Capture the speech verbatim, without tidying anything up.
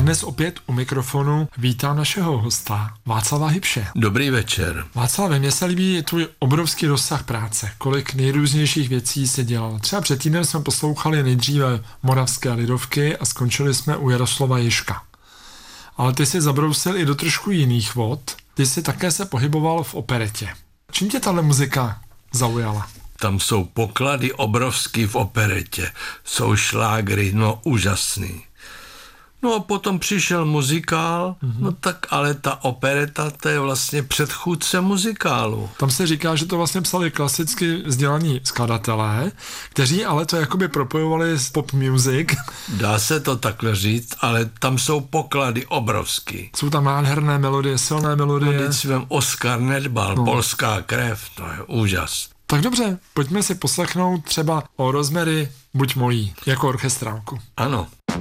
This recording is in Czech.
dnes opět u mikrofonu vítám našeho hosta Václava Hybše. Dobrý večer. Václave, mně se líbí tvůj obrovský rozsah práce. Kolik nejrůznějších věcí jsi dělal. Třeba před týdnem jsme poslouchali nejdříve moravské lidovky a skončili jsme u Jaroslava Ježka. Ale ty jsi zabrousil i do trošku jiných vod. Ty jsi také se pohyboval v operetě. Čím tě tahle muzika zaujala? Tam jsou poklady obrovský v operetě. Jsou šlágry, no úžasný. No a potom přišel muzikál, mm-hmm. no tak ale ta opereta, to je vlastně předchůdce muzikálu. Tam se říká, že to vlastně psali klasicky vzdělaní skladatelé, kteří ale to jakoby propojovali s pop music. Dá se to takhle říct, ale tam jsou poklady obrovský. Jsou tam nádherné melodie, silné melodie. No, teď Oskar Nedbal, no. Polská krev, to je úžas. Tak dobře, pojďme si poslechnout třeba o Rosemary Buď mojí, jako orchestrálku. Ano.